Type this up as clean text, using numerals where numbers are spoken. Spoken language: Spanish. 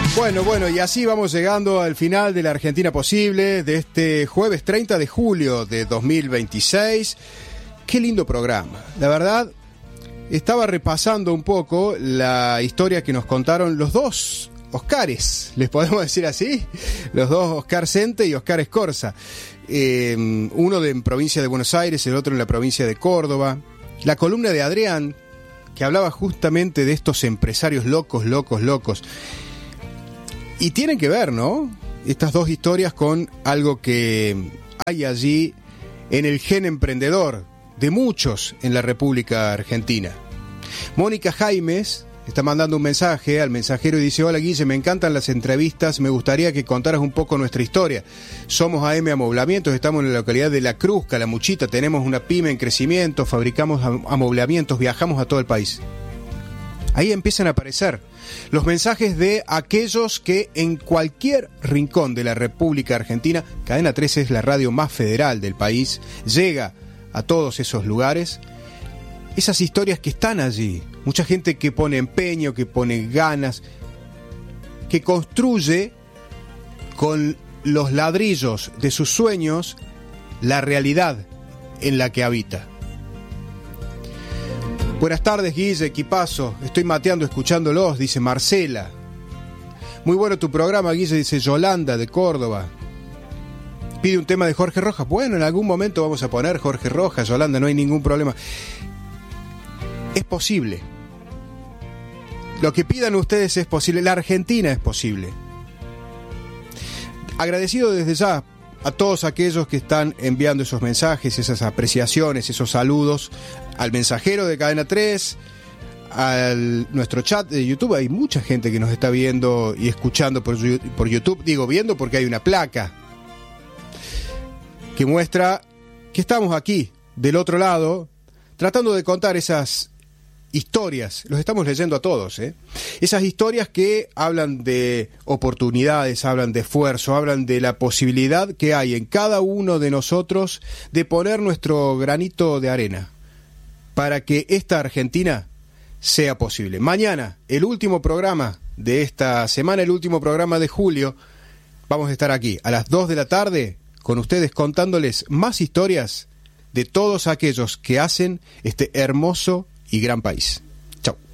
Bueno, y así vamos llegando al final de la Argentina Posible de este jueves 30 de julio de 2026. Qué lindo programa. La verdad, estaba repasando un poco la historia que nos contaron los dos Oscares, ¿les podemos decir así? Los dos, Oscar Sente y Oscar Escorza. Uno en provincia de Buenos Aires, el otro en la provincia de Córdoba. La columna de Adrián, que hablaba justamente de estos empresarios locos. Y tienen que ver, ¿no? Estas dos historias con algo que hay allí en el gen emprendedor de muchos en la República Argentina. Mónica Jaimes está mandando un mensaje al mensajero y dice: hola Guille, me encantan las entrevistas, me gustaría que contaras un poco nuestra historia. Somos AM Amoblamientos, estamos en la localidad de La Cruz, Calamuchita, tenemos una pyme en crecimiento, fabricamos amoblamientos, viajamos a todo el país. Ahí empiezan a aparecer los mensajes de aquellos que en cualquier rincón de la República Argentina, Cadena 13 es la radio más federal del país, llega a todos esos lugares, esas historias que están allí, mucha gente que pone empeño, que pone ganas, que construye con los ladrillos de sus sueños la realidad en la que habita. Buenas tardes, Guille, equipazo. Estoy mateando escuchándolos, dice Marcela. Muy bueno tu programa, Guille, dice Yolanda de Córdoba. Pide un tema de Jorge Rojas. Bueno, en algún momento vamos a poner Jorge Rojas, Yolanda, no hay ningún problema. Es posible. Lo que pidan ustedes es posible. La Argentina es posible. Agradecido desde ya a todos aquellos que están enviando esos mensajes, esas apreciaciones, esos saludos, al mensajero de Cadena 3, a nuestro chat de YouTube. Hay mucha gente que nos está viendo y escuchando por YouTube. Digo viendo porque hay una placa que muestra que estamos aquí, del otro lado, tratando de contar esas historias. Los estamos leyendo a todos, esas historias que hablan de oportunidades, hablan de esfuerzo, hablan de la posibilidad que hay en cada uno de nosotros de poner nuestro granito de arena para que esta Argentina sea posible. Mañana, el último programa de esta semana, el último programa de julio, vamos a estar aquí a las 2 de la tarde con ustedes contándoles más historias de todos aquellos que hacen este hermoso y gran país. Chau.